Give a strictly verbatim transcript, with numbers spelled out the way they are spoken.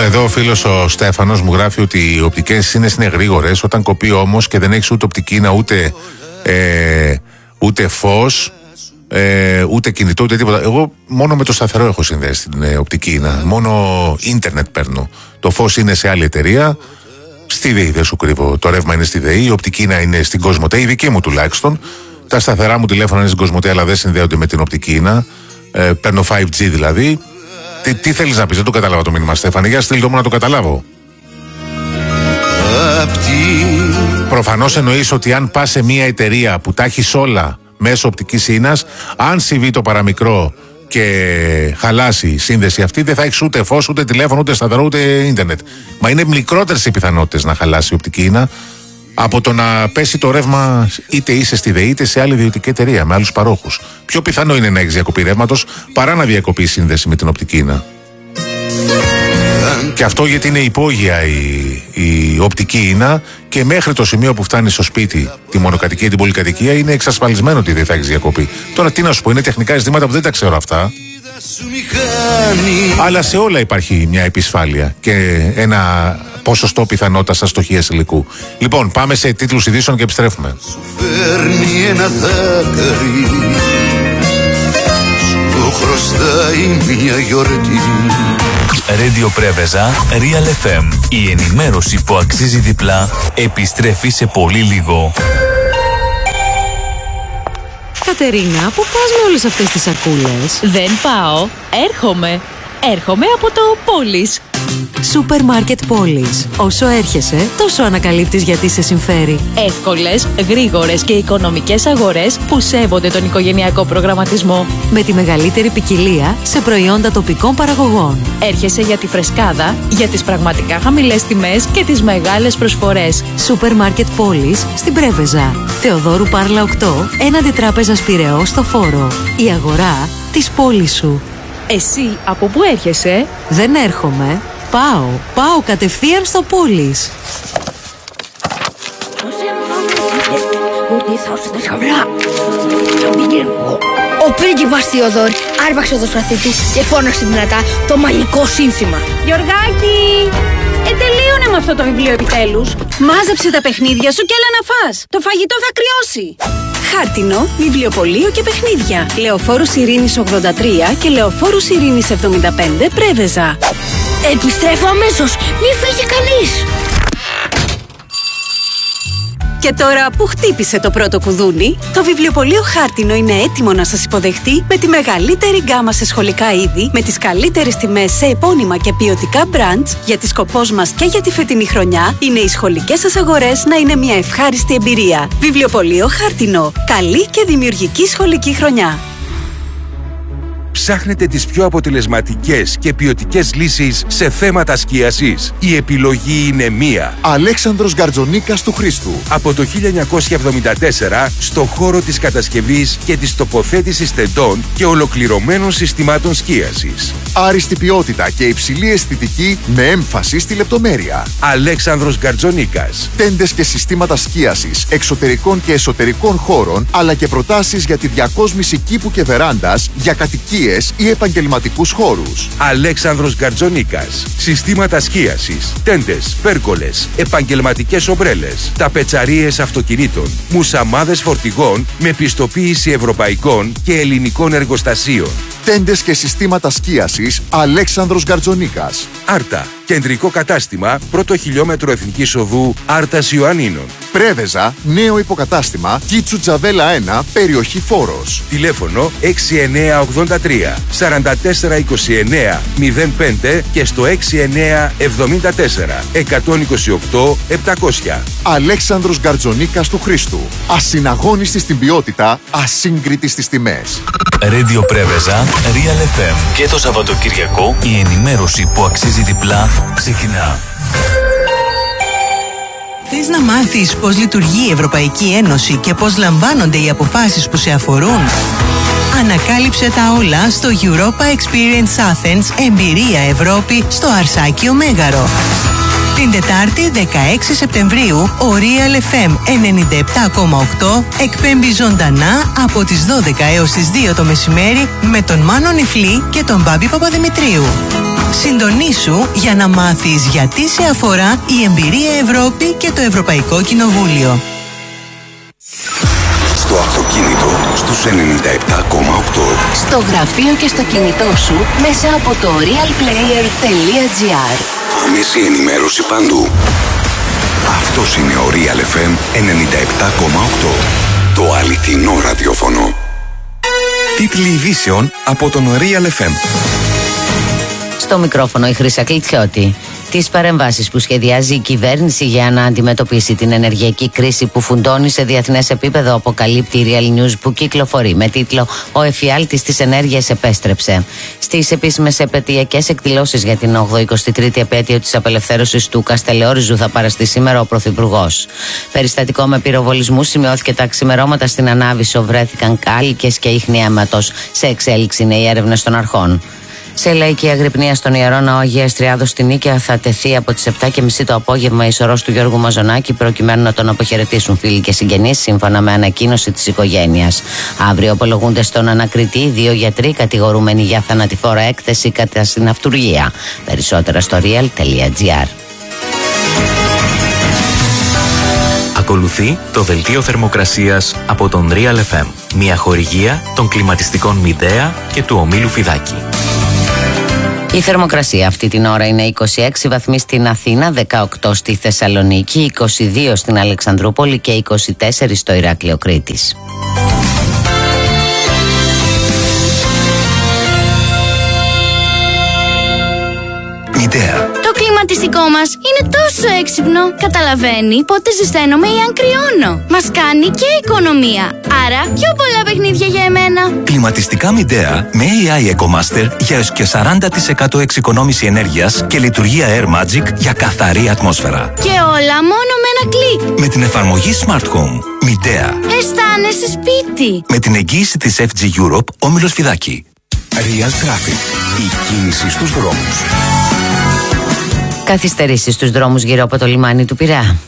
εδώ ο φίλος ο Στέφανος μου γράφει ότι οι οπτικές είναι, είναι γρήγορες. Όταν κοπεί όμως και δεν έχεις ούτε οπτικίνα, ούτε, ε, ούτε φως, ε, ούτε κινητό, ούτε τίποτα. Εγώ μόνο με το σταθερό έχω συνδέσει την ε, οπτικίνα. Μόνο ίντερνετ παίρνω. Το φως είναι σε άλλη εταιρεία. Στη ΔΕΗ δεν σου κρύβω. Το ρεύμα είναι στη ΔΕΗ. Η οπτικίνα είναι στην Κοσμοτέ, η δική μου τουλάχιστον. Τα σταθερά μου τηλέφωνα είναι στην Κοσμοτέ, αλλά δεν συνδέονται με την οπτικίνα. Ε, παίρνω φάιβ τζι δηλαδή. Τι, τι θέλεις να πεις, δεν το κατάλαβα το μήνυμα, Στέφανε. Για στείλ το μου να το καταλάβω. Προφανώς εννοείς ότι αν πας σε μια εταιρεία που τα έχεις όλα μέσω οπτικής ίνας, αν συμβεί το παραμικρό και χαλάσει η σύνδεση αυτή, δεν θα έχεις ούτε φως, ούτε τηλέφωνο, ούτε σταθερό, ούτε ίντερνετ. Μα είναι μικρότερες οι πιθανότητες να χαλάσει η οπτική ίνα από το να πέσει το ρεύμα, είτε είσαι στη ΔΕΗ είτε σε άλλη ιδιωτική εταιρεία με άλλους παρόχους. Πιο πιθανό είναι να έχεις διακοπή ρεύματος παρά να διακοπεί η σύνδεση με την οπτική ίνα. Και αυτό γιατί είναι υπόγεια η, η οπτική ίνα και μέχρι το σημείο που φτάνει στο σπίτι, τη μονοκατοικία ή την πολυκατοικία, είναι εξασφαλισμένο ότι δεν θα έχεις διακοπή. Τώρα τι να σου πω, είναι τεχνικά ζητήματα που δεν τα ξέρω αυτά. Αλλά σε όλα υπάρχει μια επισφάλεια και ένα ποσοστό πιθανότητας αστοχίας υλικού. Λοιπόν, πάμε σε τίτλους ειδήσεων και επιστρέφουμε. Σου φέρνει ένα δάκαρυ, σου χρωστάει μια γιορτή. Radio Πρέβεζα, Real εφ εμ. Η ενημέρωση που αξίζει διπλά επιστρέφει σε πολύ λίγο. Κατερίνα, πού πας με όλες αυτές τις σακούλες? Δεν πάω, έρχομαι. Έρχομαι από το Πόλης. Σούπερ Μάρκετ Πόλης. Όσο έρχεσαι, τόσο ανακαλύπτεις γιατί σε συμφέρει. Εύκολες, γρήγορες και οικονομικές αγορές που σέβονται τον οικογενειακό προγραμματισμό. Με τη μεγαλύτερη ποικιλία σε προϊόντα τοπικών παραγωγών. Έρχεσαι για τη φρεσκάδα, για τις πραγματικά χαμηλές τιμές και τις μεγάλες προσφορές. Σούπερ Μάρκετ Πόλης στην Πρέβεζα. Θεοδόρου Πάρλα οκτώ, έναντι Τράπεζας Πειραιώς στο Φόρο. Η αγορά της πόλης σου. Εσύ από πού έρχεσαι? Δεν έρχομαι. Πάω. Πάω κατευθείαν στο Πόλης. Ο πρίγκιπας Θεοδόρη άρπαξε το σπαθί του και φώναξε δυνατά το μαγικό σύνθημα. Γιωργάκη! Ε, τελείωνε με αυτό το βιβλίο επιτέλους. Μάζεψε τα παιχνίδια σου και έλα να φας. Το φαγητό θα κρυώσει. Χάρτινο, βιβλιοπωλείο και παιχνίδια. Λεωφόρους Ειρήνης ογδόντα τρία και Λεωφόρους Ειρήνης εβδομήντα πέντε, Πρέβεζα. Επιστρέφω αμέσως, μη φύγει κανείς. Και τώρα που χτύπησε το πρώτο κουδούνι, το βιβλιοπωλείο Χάρτινο είναι έτοιμο να σας υποδεχτεί με τη μεγαλύτερη γκάμα σε σχολικά είδη, με τις καλύτερες τιμές σε επώνυμα και ποιοτικά brands, γιατί σκοπός μας και για τη φετινή χρονιά είναι οι σχολικές σας αγορές να είναι μια ευχάριστη εμπειρία. Βιβλιοπωλείο Χάρτινο. Καλή και δημιουργική σχολική χρονιά. Ψάχνετε τις πιο αποτελεσματικές και ποιοτικές λύσεις σε θέματα σκίασης? Η επιλογή είναι μία. Αλέξανδρος Γκαρτζονίκας του Χρήστου. Από το χίλια εννιακόσια εβδομήντα τέσσερα στο χώρο της κατασκευής και της τοποθέτησης τεντών και ολοκληρωμένων συστημάτων σκίασης. Άριστη ποιότητα και υψηλή αισθητική με έμφαση στη λεπτομέρεια. Αλέξανδρος Γκαρτζονίκας. Τέντες και συστήματα σκίασης εξωτερικών και εσωτερικών χώρων, αλλά και προτάσεις για τη διακόσμηση κήπου και βεράντας για κατοικίες ή επαγγελματικούς χώρους. Αλέξανδρος Γκαρτζονίκας. Συστήματα σκίασης, τέντες, πέρκολες, επαγγελματικές ομπρέλες, ταπετσαρίες αυτοκινήτων, μουσαμάδες φορτηγών με πιστοποίηση ευρωπαϊκών και ελληνικών εργοστασίων. Τέντες και συστήματα σκίασης Αλέξανδρος Γκαρτζονίκας. Άρτα. Κεντρικό κατάστημα, πρώτο χιλιόμετρο Εθνικής Οδού Άρτας Ιωαννίνων. Πρέβεζα, νέο υποκατάστημα, Κίτσου Τζαβέλα ένα, περιοχή Φόρος. Τηλέφωνο έξι εννιά ογδόντα τρία σαράντα τέσσερα είκοσι εννιά μηδέν πέντε και στο έξι εννιά εβδομήντα τέσσερα εκατόν είκοσι οκτώ επτακόσια. Αλέξανδρος Γκαρτζονίκας του Χρήστου. Ασυναγώνιστη στην ποιότητα, ασύγκριτη στις τιμές. Radio Πρέβεζα, Real εφ εμ. Και το Σαββατοκυριακό η ενημέρωση που αξίζει διπλά ξεκινά. Θες να μάθεις πώς λειτουργεί η Ευρωπαϊκή Ένωση και πώς λαμβάνονται οι αποφάσεις που σε αφορούν? Ανακάλυψε τα όλα στο Europa Experience Athens Εμπειρία Ευρώπη στο Αρσάκιο Μέγαρο. Την Τετάρτη δεκαέξι Σεπτεμβρίου ο Real εφ εμ ενενήντα επτά κόμμα οκτώ εκπέμπει ζωντανά από τις δώδεκα έως τις δύο το μεσημέρι με τον Μάνο Νιφλή και τον Μπάμπη Παπαδημητρίου. Συντονίσου για να μάθεις γιατί σε αφορά η Εμπειρία Ευρώπη και το Ευρωπαϊκό Κοινοβούλιο. Στο αυτοκίνητο στους ενενήντα επτά κόμμα οκτώ. Στο γραφείο και στο κινητό σου μέσα από το real player τελεία τζι άρ. Άμεση ενημέρωση παντού. Αυτός είναι ο Real εφ εμ ενενήντα επτά κόμμα οκτώ. Το αληθινό ραδιόφωνο. Τίτλοι ειδήσεων από τον Real εφ εμ. Στο μικρόφωνο η Χρύσα Κλιτσιώτη. Τις παρεμβάσεις που σχεδιάζει η κυβέρνηση για να αντιμετωπίσει την ενεργειακή κρίση που φουντώνει σε διεθνές επίπεδο, αποκαλύπτει η Real News, που κυκλοφορεί με τίτλο «Ο εφιάλτης της ενέργειας επέστρεψε». Στις επίσημες επαιτειακές εκδηλώσεις για την ογδοηκοστή τρίτη επέτειο της απελευθέρωσης του Καστελόριζου θα παραστεί σήμερα ο Πρωθυπουργός. Περιστατικό με πυροβολισμούς σημειώθηκε τα ξημερώματα στην Ανάβησο. Βρέθηκαν κάλικες και ίχνη αίματος. Σε εξέλιξη είναι οι έρευνες των αρχών. Σε λαϊκή αγρυπνία στον Ιερό Ναό Αγίας Τριάδος στη Νίκαια θα τεθεί από τις επτά και μισή το απόγευμα η σωρός του Γιώργου Μαζονάκη, προκειμένου να τον αποχαιρετήσουν φίλοι και συγγενείς, σύμφωνα με ανακοίνωση της οικογένειας. Αύριο απολογούνται στον ανακριτή δύο γιατροί κατηγορούμενοι για θανατηφόρα έκθεση κατά συναυτουργία. Περισσότερα στο real τελεία τζι άρ. Ακολουθεί το δελτίο θερμοκρασίας από τον Real εφ εμ, μια χορηγία των κλιματιστικών Μηδέα και του ομίλου Φιδάκη. Η θερμοκρασία αυτή την ώρα είναι είκοσι έξι βαθμοί στην Αθήνα, δεκαοκτώ στη Θεσσαλονίκη, είκοσι δύο στην Αλεξανδρούπολη και είκοσι τέσσερα στο Ηράκλειο Κρήτης. Μηδέα. Το κλιματιστικό μας είναι τόσο έξυπνο. Καταλαβαίνει πότε ζεσταίνομαι ή αν κρυώνω. Μας κάνει και οικονομία. Άρα πιο πολλά παιχνίδια για εμένα. Κλιματιστικά Μηδέα με έι άι EcoMaster για έως και σαράντα τοις εκατό εξοικονόμηση ενέργειας και λειτουργία Air Magic για καθαρή ατμόσφαιρα. Και όλα μόνο με ένα κλικ. Με την εφαρμογή Smart Home. Μηδέα. Αισθάνεσαι σπίτι. Με την εγγύηση της εφ τζι Europe, όμιλος Φιδάκη. Real Traffic. Η κίνηση στους δρόμους. Καθυστερήσεις στους δρόμους γύρω από το λιμάνι του Πειραιά.